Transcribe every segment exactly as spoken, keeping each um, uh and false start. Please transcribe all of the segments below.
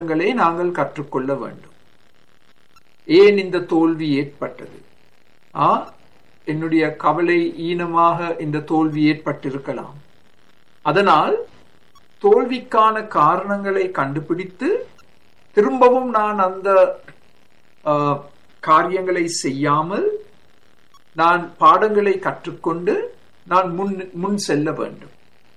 பாடங்களை நாங்கள் கற்றுக்கொள்ள வேண்டும். ஏன் இந்த தோல்வி ஏற்பட்டது? ஆ என்னுடைய கவலை ஈனமாக இந்த தோல்வி ஏற்பட்டிருக்கலாம். அதனால் தோல்விக்கான காரணங்களை கண்டுபிடித்து திரும்பவும் நான் அந்த காரியங்களை செய்யாமல் நான் பாடங்களை கற்றுக்கொண்டு நான் முன் முன் செல்ல வேண்டும்.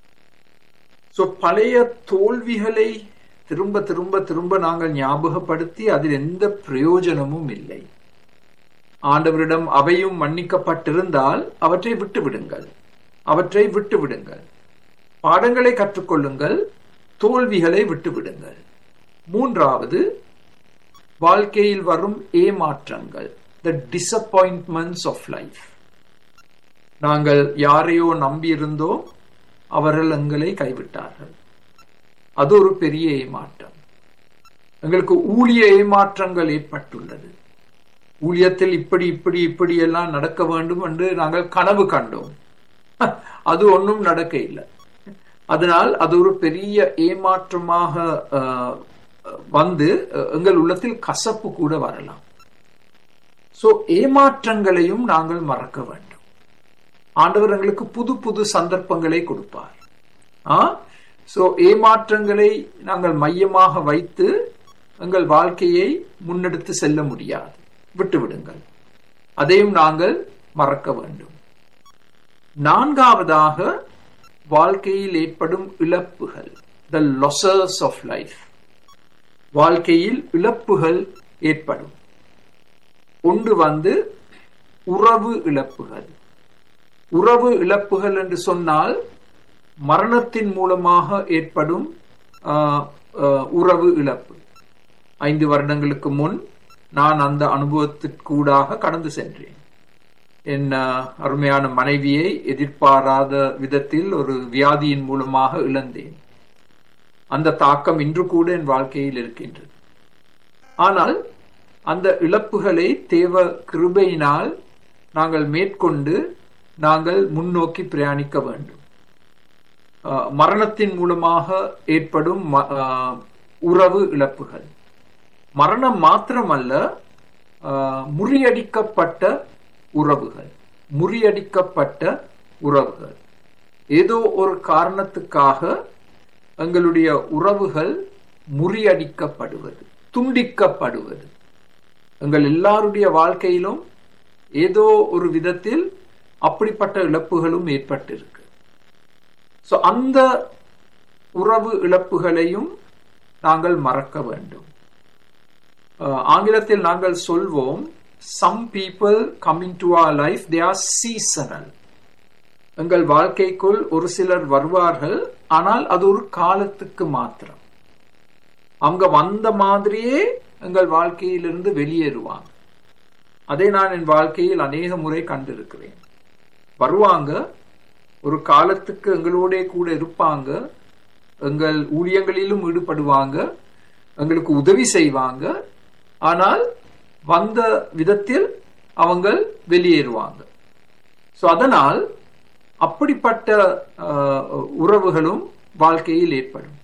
சோ பழைய தோல்விகளை திரும்ப திரும்ப திரும்ப நாங்கள் ஞாபகப்படுத்தி அதில் எந்த பிரயோஜனமும் இல்லை. ஆண்டவரிடம் அவையும் மன்னிக்கப்பட்டிருந்தால் அவற்றை விட்டு விடுங்கள், அவற்றை விட்டு விடுங்கள். பாடங்களை கற்றுக்கொள்ளுங்கள், தோல்விகளை விட்டு விடுங்கள். மூன்றாவது, வாழ்க்கையில் வரும் ஏமாற்றங்கள், the disappointments of life. நாங்கள் யாரையோ நம்பியிருந்தோம், அவர்கள் எங்களை கைவிட்டார்கள். அது ஒரு பெரிய ஏமாற்றம். எங்களுக்கு ஊழிய ஏமாற்றங்கள் ஏற்பட்டுள்ளது. ஊழியத்தில் இப்படி இப்படி இப்படி எல்லாம் நடக்க வேண்டும் என்று நாங்கள் கனவு கண்டோம், அது ஒன்றும் நடக்க இல்லை. அதனால் அது ஒரு பெரிய ஏமாற்றமாக வந்து எங்கள் உள்ளத்தில் கசப்பு கூட வரலாம். சோ ஏமாற்றங்களையும் நாங்கள் மறக்க வேண்டும். ஆண்டவர் எங்களுக்கு புது புது சந்தர்ப்பங்களை கொடுப்பார். ஆ சோ ஏமாற்றங்களை நாங்கள் மையமாக வைத்து எங்கள் வாழ்க்கையை முன்னெடுத்து செல்ல முடியாது, விட்டுவிடுங்கள். அதையும் நாங்கள் மறக்க வேண்டும். நான்காவதாக, வாழ்க்கையில் ஏற்படும் இழப்புகள், the losses of life. வாழ்க்கையில் இழப்புகள் ஏற்படும். ஒன்று வந்து உறவு இழப்புகள். உறவு இழப்புகள் என்று சொன்னால் மரணத்தின் மூலமாக ஏற்படும் உறவு இழப்பு. ஐந்து வருடங்களுக்கு முன் நான் அந்த அனுபவத்திற்கூடாக கடந்து சென்றேன். என் அருமையான மனைவியை எதிர்பாராத விதத்தில் ஒரு வியாதியின் மூலமாக இழந்தேன். அந்த தாக்கம் இன்று கூட என் வாழ்க்கையில் இருக்கின்றது. ஆனால் அந்த இழப்புகளை தேவ கிருபையினால் நாங்கள் மேற்கொண்டு நாங்கள் முன்னோக்கி பிரயாணிக்க வேண்டும். மரணத்தின் மூலமாக ஏற்படும் உறவு இழப்புகள், மரணம் மாத்திரமல்ல, முறியடிக்கப்பட்ட உறவுகள், முறியடிக்கப்பட்ட உறவுகள். ஏதோ ஒரு காரணத்துக்காக எங்களுடைய உறவுகள் முறியடிக்கப்படுவது, துண்டிக்கப்படுவது. எங்கள் எல்லாருடைய வாழ்க்கையிலும் ஏதோ ஒரு விதத்தில் அப்படிப்பட்ட இழப்புகளும் ஏற்பட்டிருக்கு. சோ அந்த உறவு இழப்புகளையும் நாங்கள் மறக்க வேண்டும். ஆங்கிலத்தில் நாங்கள் சொல்வோம், some people come into our life, they are seasonal. எங்கள் வாழ்க்கைக்குள் ஒரு சிலர் வருவார்கள், ஆனால் அது ஒரு காலத்துக்கு மாத்திரம். அவங்க வந்த மாதிரியே எங்கள் வாழ்க்கையிலிருந்து வெளியேறுவாங்க. அதை நான் என் வாழ்க்கையில் அநேக முறை கண்டிருக்கிறேன். வருவாங்க, ஒரு காலத்துக்கு எங்களோட கூட இருப்பாங்க, எங்கள் ஊழியங்களிலும் ஈடுபடுவாங்க, எங்களுக்கு உதவி செய்வாங்க. ஆனால் வந்த விதத்தில் அவங்க வெளியேறுவாங்க. சோ அதனால் அப்படிப்பட்ட உறவுகளும் வாழ்க்கையில் ஏற்படும்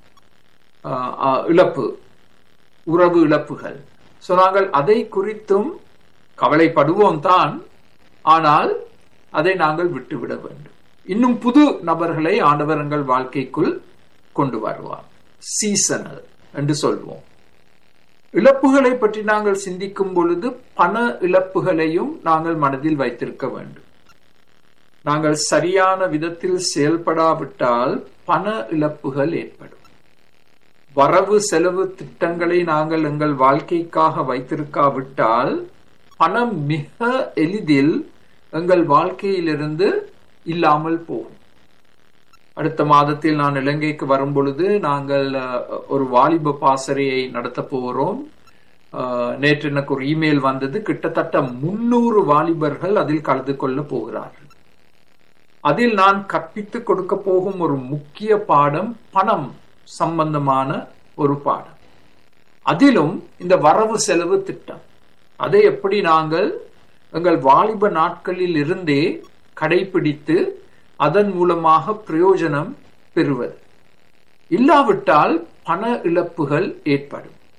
இழப்பு, உறவு இழப்புகள். சோ நாங்கள் அதை குறித்தும் கவலைப்படுவோம் தான், ஆனால் அதை நாங்கள் விட்டுவிட வேண்டும். இன்னும் புது நபர்களை ஆண்டவர் எங்கள் வாழ்க்கைக்குள் கொண்டு வருவார். சீசனல் என்று சொல்வோம். இழப்புகளை பற்றி நாங்கள் சிந்திக்கும் பொழுது பண இழப்புகளையும் நாங்கள் மனதில் வைத்திருக்க வேண்டும். நாங்கள் சரியான விதத்தில் செயல்படாவிட்டால் பண இழப்புகள் ஏற்படும். வரவு செலவு திட்டங்களை நாங்கள் எங்கள் வாழ்க்கைக்காக வைத்திருக்காவிட்டால் பணம் மிக எளிதில் எங்கள் வாழ்க்கையிலிருந்து இல்லாமல் போகும். அடுத்த மாதத்தில் நான் இலங்கைக்கு வரும் பொழுது நாங்கள் ஒரு வாலிப பாசறையை நடத்த போகிறோம். நேற்று எனக்கு ஒரு இமெயில் வந்தது, கிட்டத்தட்ட முன்னூறு வாலிபர்கள் அதில் கலந்து கொள்ள போகிறார்கள். அதில் நான் கற்பித்துக் கொடுக்க போகும் ஒரு முக்கிய பாடம் பணம் சம்பந்தமான ஒரு பாடம். அதிலும் இந்த வரவு செலவு திட்டம், அதை எப்படி நாங்கள் எங்கள் வாலிப நாட்களில் இருந்தே கடைபிடித்து அதன் மூலமாக பிரயோஜனம் பெறுவது. இல்லாவிட்டால் பண இழப்புகள் ஏற்படும்.